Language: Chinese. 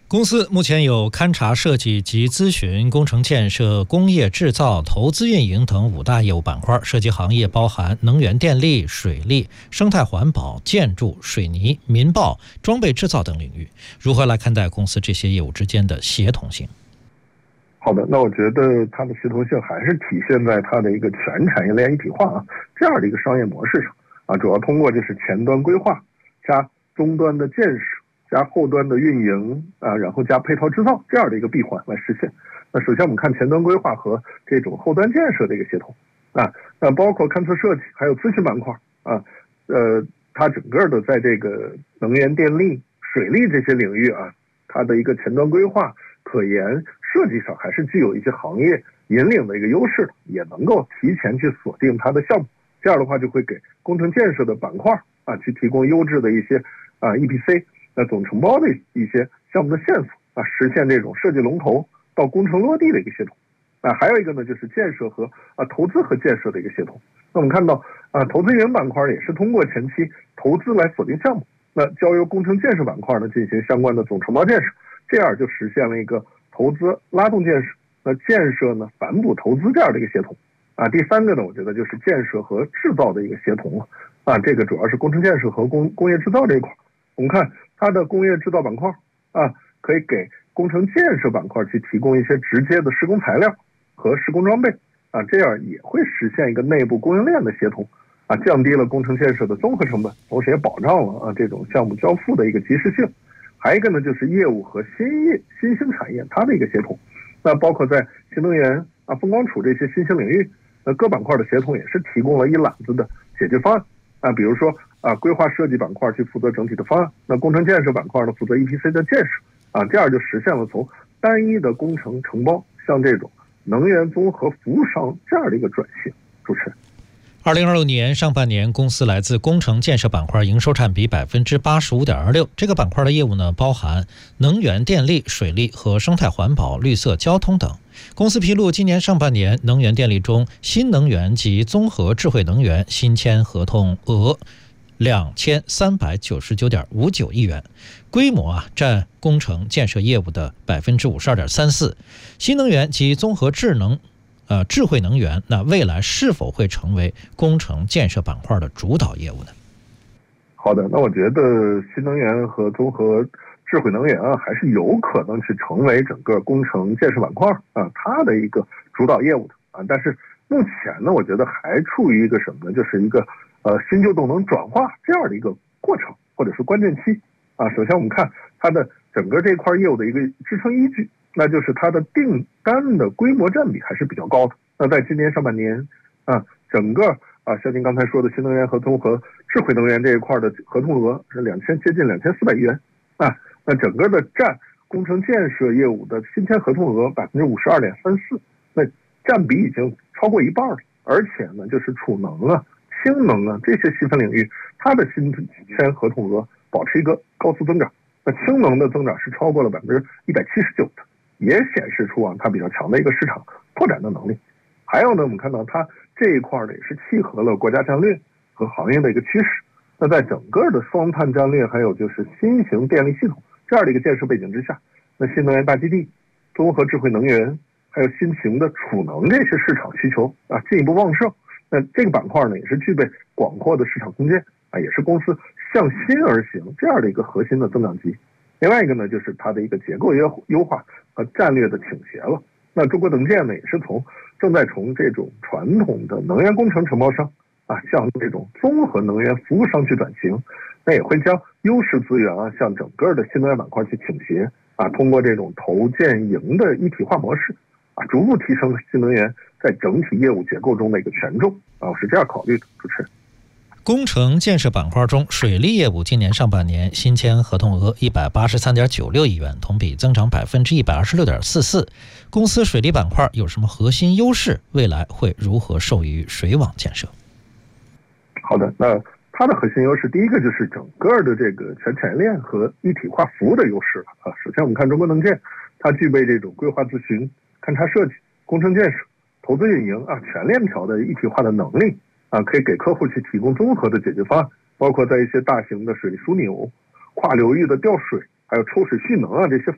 公司目前有勘察设计及咨询、工程建设、工业制造、投资运营等5大业务板块，涉及行业包含能源电力、水利、生态环保、建筑、水泥、民爆、装备制造等领域。如何来看待公司这些业务之间的协同性？ 好的，那我觉得它的协同性还是体现在它的一个全产业链一体化这样的一个商业模式上主要通过就是前端规划加终端的建设加后端的运营然后加配套制造这样的一个闭环来实现。那首先我们看前端规划和这种后端建设的一个协同那包括勘测设计还有咨询板块它整个的在这个能源电力、水利这些领域它的一个前端规划可研设计上还是具有一些行业引领的一个优势的，也能够提前去锁定它的项目，这样的话就会给工程建设的板块去提供优质的一些EPC 总承包的一些项目的线索实现这种设计龙头到工程落地的一个协同还有一个呢就是建设和投资和建设的一个协同。那我们看到投资运营板块也是通过前期投资来锁定项目，那交由工程建设板块呢进行相关的总承包建设，这样就实现了一个投资拉动建设，那建设呢反哺投资这样的一个协同第三个呢我觉得就是建设和制造的一个协同这个主要是工程建设和工业制造这一块。我们看它的工业制造板块可以给工程建设板块去提供一些直接的施工材料和施工装备这样也会实现一个内部供应链的协同降低了工程建设的综合成本，同时也保障了这种项目交付的一个及时性。还有一个呢就是业务和新兴产业它的一个协同，那包括在新能源风光储这些新兴领域，各板块的协同也是提供了一揽子的解决方案比如说规划设计板块去负责整体的方案，那工程建设板块呢负责 EPC 的建设这样就实现了从单一的工程承包向这种能源综合服务商这样的一个转型。主持人 ，2026年上半年，公司来自工程建设板块营收占比 85.26%。这个板块的业务呢，包含能源电力、水利和生态环保、绿色交通等。公司披露，今年上半年能源电力中，新能源及综合智慧能源新签合同额2399.59亿元，规模占工程建设业务的 52.34%。新能源及综合智慧能源，那未来是否会成为工程建设板块的主导业务呢？ 好的，那我觉得新能源和综合智慧能源还是有可能去成为整个工程建设板块它的一个主导业务的但是目前呢，我觉得还处于一个什么呢？就是一个新旧动能转化这样的一个过程或者是关键期首先我们看它的整个这块业务的一个支撑依据，那就是它的订单的规模占比还是比较高的。那在今年上半年整个像您刚才说的新能源和综合智慧能源这一块的合同额是接近2400亿元那整个的占工程建设业务的新签合同额 52.34%， 那占比已经超过一半了。而且呢就是储能氢能这些细分领域，它的新签合同额保持一个高速增长，那氢能的增长是超过了179%的，也显示出它比较强的一个市场拓展的能力。还有呢，我们看到它这一块呢也是契合了国家战略和行业的一个趋势。那在整个的双碳战略还有就是新型电力系统这样的一个建设背景之下，那新能源大基地、综合智慧能源还有新型的储能这些市场需求进一步旺盛。那这个板块呢也是具备广阔的市场空间也是公司向新而行这样的一个核心的增长极。另外一个呢就是它的一个结构优化和战略的倾斜了。那中国能建呢也是正在从这种传统的能源工程承包商向这种综合能源服务商去转型，那也会将优势资源向整个的新能源板块去倾斜通过这种投建营的一体化模式逐步提升新能源在整体业务结构中的一个权重我是这样考虑的。主持人， 工程建设板块中，水利业务今年上半年新签合同额183.96亿元，同比增长 126.44%。公司水利板块有什么核心优势？未来会如何受益于水网建设？ 好的，那它的核心优势第一个就是整个的这个全产业链和一体化服务的优势了首先我们看中国能建，它具备这种规划咨询、勘察设计、工程建设、投资运营全链条的一体化的能力可以给客户去提供综合的解决方案，包括在一些大型的水利枢纽、跨流域的调水还有抽水蓄能这些